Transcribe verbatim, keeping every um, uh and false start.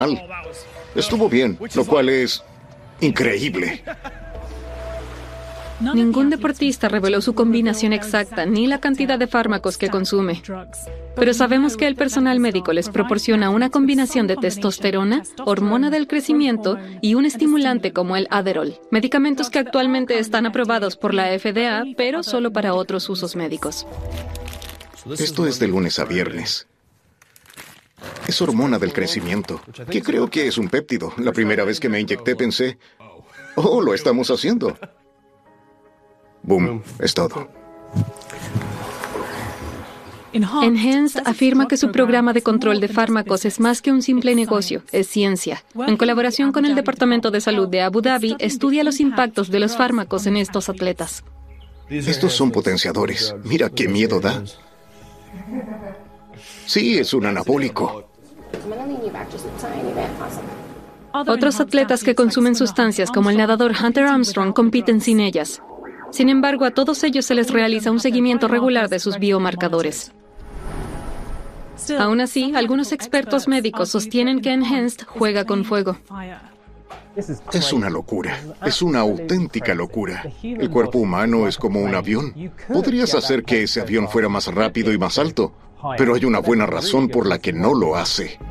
Estuvo bien, lo cual es increíble. Ningún deportista reveló su combinación exacta ni la cantidad de fármacos que consume. Pero sabemos que el personal médico les proporciona una combinación de testosterona, hormona del crecimiento y un estimulante como el Adderall, medicamentos que actualmente están aprobados por la F D A, pero solo para otros usos médicos. Esto es de lunes a viernes. Es hormona del crecimiento, que creo que es un péptido. La primera vez que me inyecté pensé, oh, lo estamos haciendo. Boom, es todo. Enhanced afirma que su programa de control de fármacos es más que un simple negocio, es ciencia. En colaboración con el Departamento de Salud de Abu Dhabi, estudia los impactos de los fármacos en estos atletas. Estos son potenciadores. Mira qué miedo da. Sí, es un anabólico. Otros atletas que consumen sustancias, como el nadador Hunter Armstrong, compiten sin ellas. Sin embargo, a todos ellos se les realiza un seguimiento regular de sus biomarcadores. Aún así, algunos expertos médicos sostienen que Enhanced juega con fuego. Es una locura. Es una auténtica locura. El cuerpo humano es como un avión. Podrías hacer que ese avión fuera más rápido y más alto, pero hay una buena razón por la que no lo hace.